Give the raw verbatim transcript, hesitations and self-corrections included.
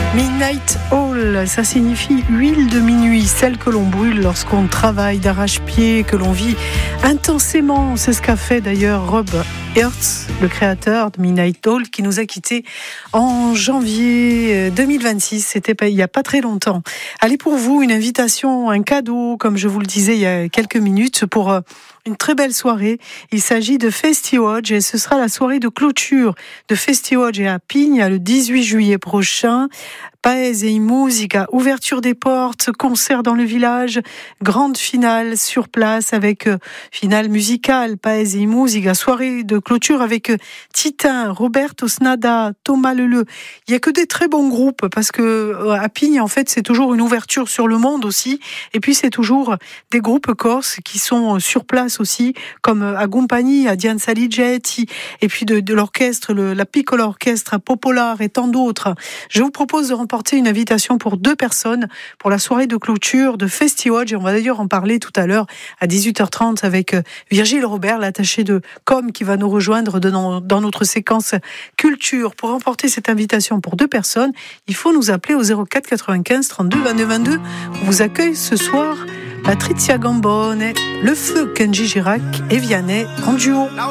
Midnight Oil, ça signifie huile de minuit, celle que l'on brûle lorsqu'on travaille d'arrache-pied, que l'on vit intensément. C'est ce qu'a fait d'ailleurs Rob Hertz, le créateur de Midnight Oil, qui nous a quittés en janvier deux mille vingt-six. C'était pas, il n'y a pas très longtemps. Allez, pour vous, une invitation, un cadeau, comme je vous le disais il y a quelques minutes, pour une très belle soirée. Il s'agit de Festiwatch et ce sera la soirée de clôture de Festiwatch à Pigna le dix-huit juillet prochain. Paese e musica, ouverture des portes, concert dans le village, grande finale sur place avec euh, finale musicale, Paese e musica, soirée de clôture avec euh, Titin, Roberto Snada, Thomas Leleu. Il y a que des très bons groupes parce que euh, à Pigne, en fait, c'est toujours une ouverture sur le monde aussi. Et puis, c'est toujours des groupes corses qui sont euh, sur place aussi, comme euh, Agumpani, Diane Saligetti, et puis de, de l'orchestre, le, la Piccolo Orchestra Popolare et tant d'autres. Je vous propose de remporter une invitation pour deux personnes pour la soirée de clôture de Festiwatch, et on va d'ailleurs en parler tout à l'heure à dix-huit heures trente avec Virgile Robert, l'attaché de com qui va nous rejoindre dans, dans notre séquence culture. Pour remporter cette invitation pour deux personnes, il faut nous appeler au zéro quatre quatre-vingt-quinze trente-deux vingt-deux vingt-deux. On vous accueille ce soir Patrizia Gambone, Le Feu, Kenji Girac et Vianney en duo.